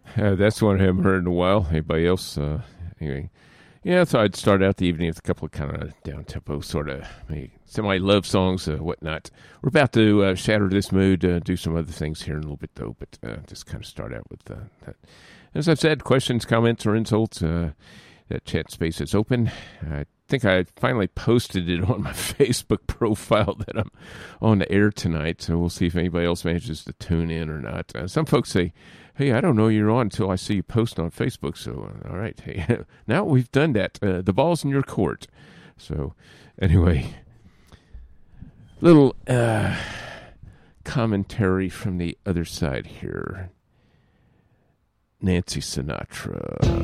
That's one I haven't heard in a while. Anybody else? Anyway, yeah, so I'd start out the evening with a couple of kind of down tempo, sort of semi love songs, whatnot. We're about to shatter this mood, do some other things here in a little bit though, but just kind of start out with that. As I've said, questions, comments, or insults. That chat space is open. I think I finally posted it on my Facebook profile that I'm on the air tonight, so we'll see if anybody else manages to tune in or not. Some folks say, hey, I don't know you're on until I see you post on Facebook, so all right. Hey, now we've done that. The ball's in your court. So anyway, little commentary from the other side here. Nancy Sinatra.